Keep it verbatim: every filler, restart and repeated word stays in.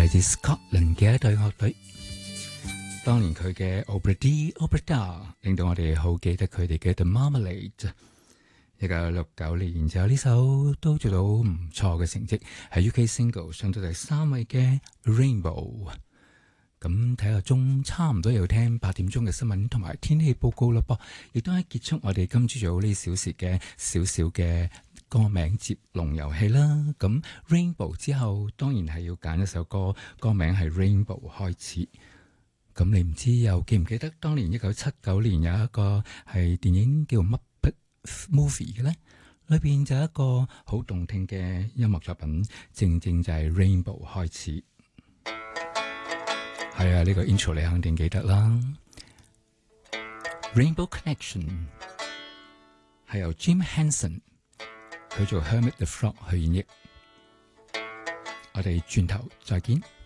嚟自 Scotland 嘅一隊樂隊。當年佢嘅 Obra Dee Obra Da 令到我哋好記得佢哋嘅 The Marmalade。一九六九年就有呢首都做到唔錯嘅成績，係 U K Single 上到第三位嘅 Rainbow。咁睇下鐘差唔多要聽八點鐘嘅新聞同埋天氣報告啦噃，亦都係結束我哋今朝早呢小時嘅少少嘅歌名接龍遊戲啦。咁 Rainbow 之後當然係要揀一首歌，歌名係 Rainbow 開始。咁你唔知又記唔記得當年一九七九年有一個係電影叫 Muppet Movie 嘅咧？裏邊就有一個好動聽嘅音樂作品，正正就係 Rainbow 開始。係啊，呢個 intro 你肯定記得啦。Rainbow Connection 係由 Jim Henson 佢做 Hermit the Frog 去演繹。我哋轉頭再見。